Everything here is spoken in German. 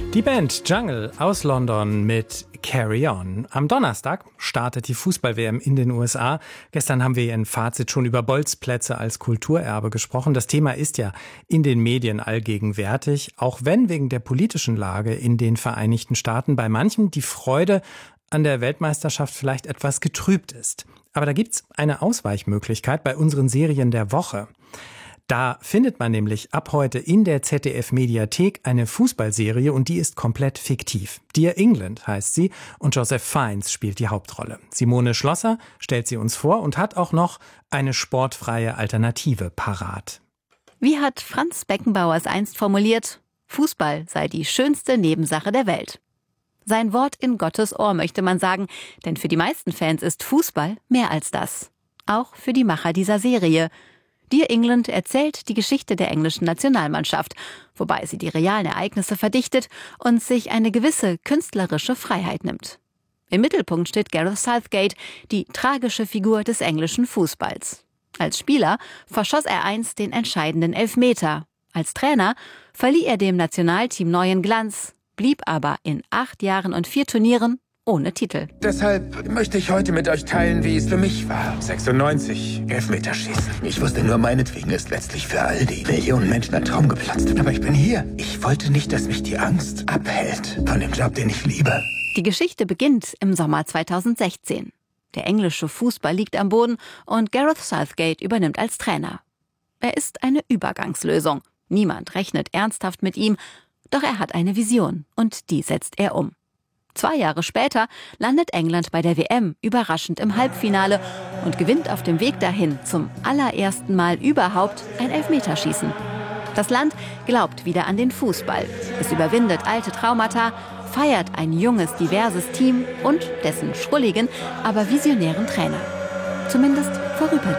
Die Band Jungle aus London mit Carry On. Am Donnerstag startet die Fußball-WM in den USA. Gestern haben wir in Fazit schon über Bolzplätze als Kulturerbe gesprochen. Das Thema ist ja in den Medien allgegenwärtig, auch wenn wegen der politischen Lage in den Vereinigten Staaten bei manchen die Freude an der Weltmeisterschaft vielleicht etwas getrübt ist. Aber da gibt's eine Ausweichmöglichkeit bei unseren Serien der Woche. Da findet man nämlich ab heute in der ZDF-Mediathek eine Fußballserie und die ist komplett fiktiv. Dear England heißt sie und Joseph Fiennes spielt die Hauptrolle. Simone Schlosser stellt sie uns vor und hat auch noch eine sportfreie Alternative parat. Wie hat Franz Beckenbauer es einst formuliert? Fußball sei die schönste Nebensache der Welt. Sein Wort in Gottes Ohr, möchte man sagen, denn für die meisten Fans ist Fußball mehr als das. Auch für die Macher dieser Serie. Dear England erzählt die Geschichte der englischen Nationalmannschaft, wobei sie die realen Ereignisse verdichtet und sich eine gewisse künstlerische Freiheit nimmt. Im Mittelpunkt steht Gareth Southgate, die tragische Figur des englischen Fußballs. Als Spieler verschoss er einst den entscheidenden Elfmeter. Als Trainer verlieh er dem Nationalteam neuen Glanz, blieb aber in 8 Jahren und 4 Turnieren ohne Titel. Deshalb möchte ich heute mit euch teilen, wie es für mich war. 96, Elfmeterschießen. Ich wusste nur, meinetwegen ist letztlich für all die Millionen Menschen ein Traum geplatzt. Aber ich bin hier. Ich wollte nicht, dass mich die Angst abhält von dem Job, den ich liebe. Die Geschichte beginnt im Sommer 2016. Der englische Fußball liegt am Boden und Gareth Southgate übernimmt als Trainer. Er ist eine Übergangslösung. Niemand rechnet ernsthaft mit ihm, doch er hat eine Vision und die setzt er um. 2 Jahre später landet England bei der WM überraschend im Halbfinale und gewinnt auf dem Weg dahin zum allerersten Mal überhaupt ein Elfmeterschießen. Das Land glaubt wieder an den Fußball. Es überwindet alte Traumata, feiert ein junges, diverses Team und dessen schrulligen, aber visionären Trainer. Zumindest vorübergehend.